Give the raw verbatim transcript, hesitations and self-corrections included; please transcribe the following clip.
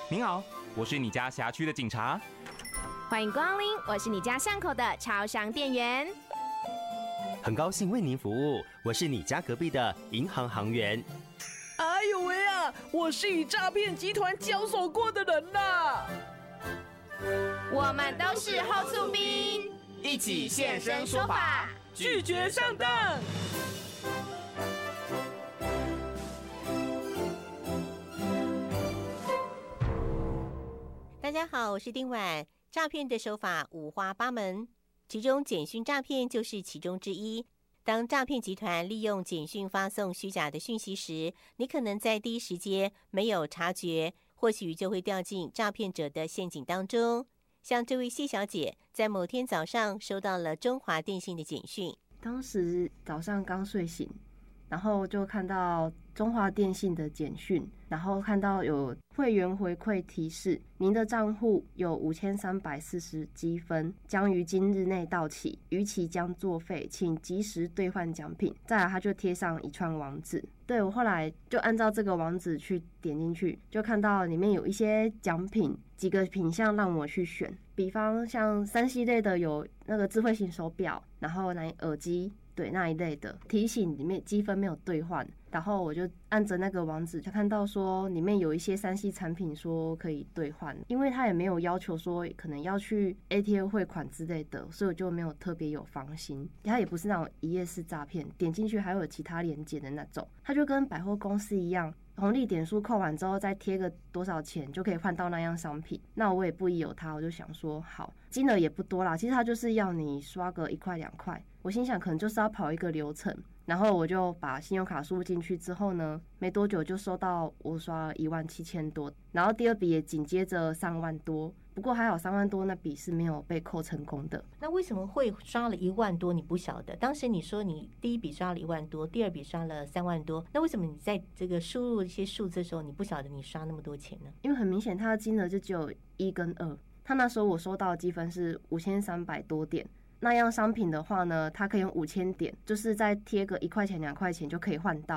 您好，我是你家辖区的警察。 欢迎光临，我是你家巷口的超商店员。 很高兴为您服务，我是你家隔壁的银行行员。 哎呦喂啊，我是与诈骗集团交手过的人啦。 我们都是后厝兵， 一起现身说法， 拒绝上当。 大家好，我是丁婉。诈骗的手法五花八门，其中简讯诈骗就是其中之一。当诈骗集团利用简讯发送虚假的讯息时，你可能在第一时间没有察觉，或许就会掉进诈骗者的陷阱当中。像这位谢小姐，在某天早上收到了中华电信的简讯， 当时早上刚睡醒，然后就看到中华电信的简讯，然后看到有会员回馈提示，您的账户有五千三百四十积分，将于今日内到期，逾期将作废，请及时兑换奖品。再来，他就贴上一串网址。对，我后来就按照这个网址去点进去，就看到里面有一些奖品，几个品项让我去选，比方像三 C 类的有那个智慧型手表，然后那耳机。对，那一类的提醒里面积分没有兑换，然后我就按着那个网址就看到说里面有一些三 C 产品说可以兑换，因为他也没有要求说可能要去 A T M 汇款之类的，所以我就没有特别有放心。他也不是那种一页式诈骗，点进去还有其他连结的那种，他就跟百货公司一样，红利点数扣完之后再贴个多少钱就可以换到那样商品。那我也不疑有他，我就想说好，金额也不多啦，其实他就是要你刷个一块两块。我心想可能就是要跑一个流程，然后我就把信用卡输入进去之后呢，没多久就收到我刷了一万七千多，然后第二笔也紧接着三万多，不过还好三万多那笔是没有被扣成功的。 那为什么会刷了一万多？你不晓得？当时你说你第一笔刷了一万多，第二笔刷了三万多，那为什么你在这个输入一些数字的时候，你不晓得你刷那么多钱呢？ 因为很明显，它的金额就只有一跟二，他那时候我收到的积分是五千三百多点。那样商品的话呢，它可以用五千点，就是再贴个一块钱两块钱就可以换到。